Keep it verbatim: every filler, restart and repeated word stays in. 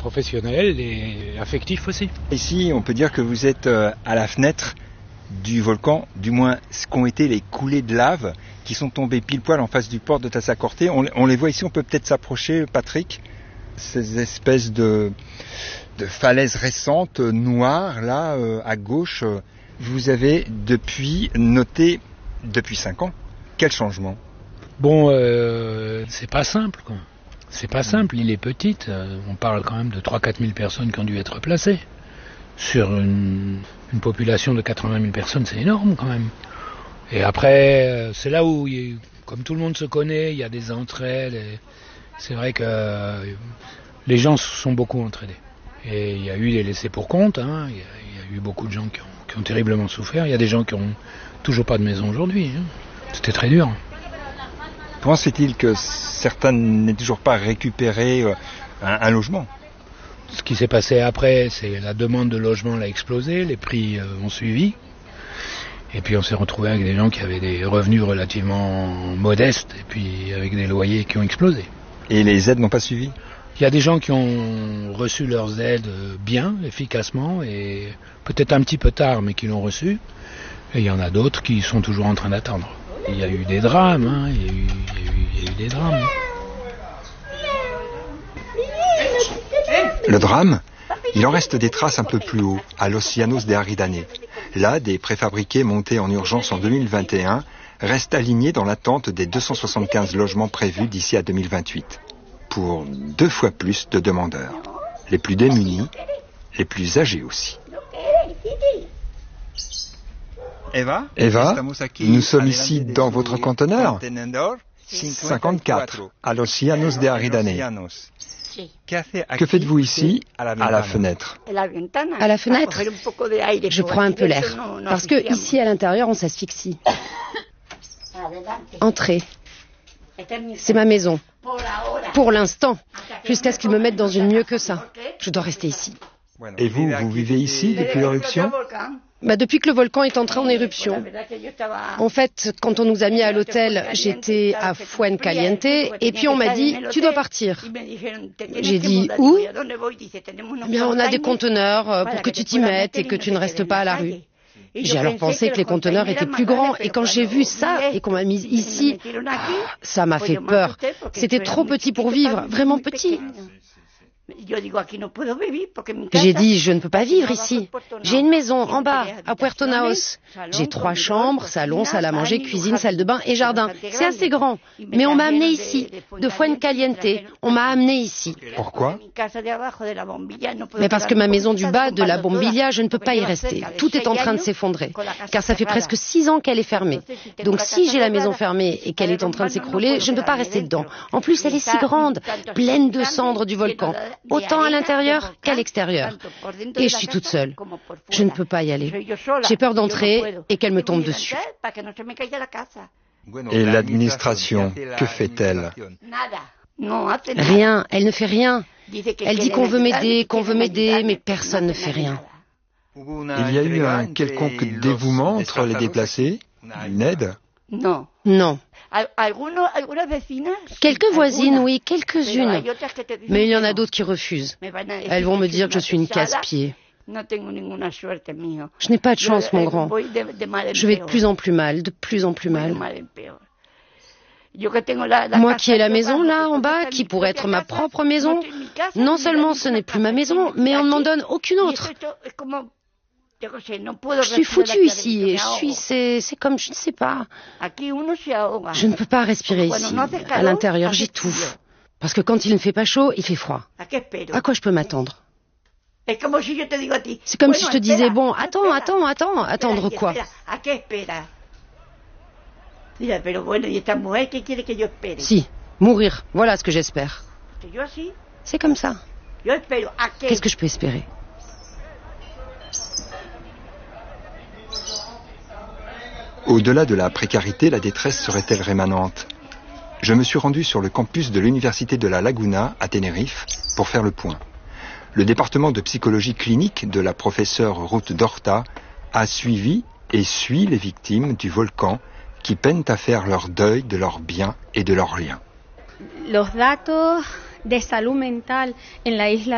professionnel et affectif aussi. Ici, on peut dire que vous êtes à la fenêtre du volcan, du moins ce qu'ont été les coulées de lave qui sont tombées pile poil en face du port de Tassacorte. On, on les voit ici, on peut peut-être s'approcher, Patrick. Ces espèces de, de falaises récentes, noires, là, euh, à gauche. Vous avez depuis noté, depuis cinq ans, quel changement ? Bon, euh, c'est pas simple, quoi. C'est pas simple, l'île est petite. On parle quand même de trois à quatre mille personnes qui ont dû être placées. Sur une, une population de quatre-vingt mille personnes, c'est énorme quand même. Et après, c'est là où, comme tout le monde se connaît, il y a des entraides. Et c'est vrai que les gens se sont beaucoup entraînés. Et il y a eu des laissés pour compte, hein. il, y a, il y a eu beaucoup de gens qui ont, qui ont terriblement souffert. Il y a des gens qui n'ont toujours pas de maison aujourd'hui. Hein. C'était très dur. Comment se fait-il que certains n'aient toujours pas récupéré un, un logement ? Ce qui s'est passé après, c'est la demande de logement a explosé, les prix euh, ont suivi. Et puis on s'est retrouvé avec des gens qui avaient des revenus relativement modestes et puis avec des loyers qui ont explosé. Et les aides n'ont pas suivi ? Il y a des gens qui ont reçu leurs aides bien, efficacement, et peut-être un petit peu tard, mais qui l'ont reçu. Et il y en a d'autres qui sont toujours en train d'attendre. Il y a eu des drames, hein, il y a eu, il y a eu, il y a eu des drames. Le drame, il en reste des traces un peu plus haut, à Los Llanos de Aridane. Là, des préfabriqués montés en urgence en deux mille vingt et un restent alignés dans l'attente des deux cent soixante-quinze logements prévus d'ici à deux mille vingt-huit. Pour deux fois plus de demandeurs. Les plus démunis, les plus âgés aussi. Eva, Eva, nous sommes ici dans votre conteneur cinquante-quatre, à Los Llanos de Aridane. Que faites-vous ici, à la fenêtre ? À la fenêtre, je prends un peu l'air. Parce que ici, à l'intérieur, on s'asphyxie. Entrez. C'est ma maison. Pour l'instant. Jusqu'à ce qu'ils me mettent dans une mieux que ça. Je dois rester ici. Et vous, vous vivez ici depuis l'éruption ? Bah depuis que le volcan est entré en éruption. En fait, quand on nous a mis à l'hôtel, j'étais à Fuencaliente et puis on m'a dit « tu dois partir ». J'ai dit « où ?» Eh bien, on a des conteneurs pour que tu t'y mettes et que tu ne restes pas à la rue. J'ai alors pensé que les conteneurs étaient plus grands et quand j'ai vu ça et qu'on m'a mise ici, ça m'a fait peur. C'était trop petit pour vivre, vraiment petit. J'ai dit, je ne peux pas vivre ici. J'ai une maison en bas, à Puerto Naos. J'ai trois chambres, salon, salle à manger, cuisine, salle de bain et jardin. C'est assez grand. Mais on m'a amené ici, de Fuencaliente. On m'a amené ici. Pourquoi ? Mais parce que ma maison du bas, de la Bombilla, je ne peux pas y rester. Tout est en train de s'effondrer. Car ça fait presque six ans qu'elle est fermée. Donc si j'ai la maison fermée et qu'elle est en train de s'écrouler, je ne peux pas rester dedans. En plus, elle est si grande, pleine de cendres du volcan. Autant à l'intérieur qu'à l'extérieur. Et je suis toute seule. Je ne peux pas y aller. J'ai peur d'entrer et qu'elle me tombe dessus. Et l'administration, que fait-elle ? Rien, elle ne fait rien. Elle dit qu'on veut m'aider, qu'on veut m'aider, mais personne ne fait rien. Il y a eu un quelconque dévouement entre les déplacés ? Une aide ? Non. Non. Quelques voisines, oui, quelques-unes. Mais il y en a d'autres qui refusent. Elles vont me dire que je suis une casse-pied. Je n'ai pas de chance, mon grand. Je vais de plus en plus mal, de plus en plus mal. Moi qui ai la maison là en bas, qui pourrait être ma propre maison, non seulement ce n'est plus ma maison, mais on ne m'en donne aucune autre. Je suis foutue ici et je suis, c'est, c'est comme, je ne sais pas. Je ne peux pas respirer ici. À l'intérieur, j'étouffe. Parce que quand il ne fait pas chaud, il fait froid. À quoi je peux m'attendre ? C'est comme si je te disais, bon, attends, attends, attends, attendre quoi ? Si, mourir, voilà ce que j'espère. C'est comme ça. Qu'est-ce que je peux espérer ? Au-delà de la précarité, la détresse serait-elle rémanente ? Je me suis rendu sur le campus de l'Université de la Laguna, à Tenerife, pour faire le point. Le département de psychologie clinique de la professeure Ruth Dorta a suivi et suit les victimes du volcan qui peinent à faire leur deuil de leurs biens et de leurs liens. Los datos de salud mental en la isla